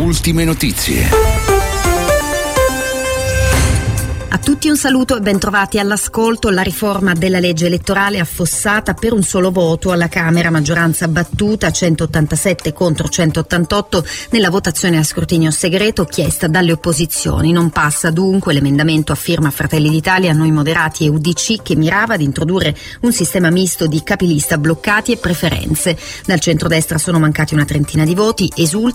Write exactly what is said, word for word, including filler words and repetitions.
ultime notizie. A tutti un saluto e bentrovati all'ascolto. La riforma della legge elettorale affossata per un solo voto alla Camera, maggioranza battuta, centottantasette contro centottantotto nella votazione a scrutinio segreto chiesta dalle opposizioni. Non passa dunque l'emendamento a firma Fratelli d'Italia, Noi Moderati e U D C che mirava ad introdurre un sistema misto di capilista bloccati e preferenze. Dal centrodestra sono mancati una trentina di voti, esulta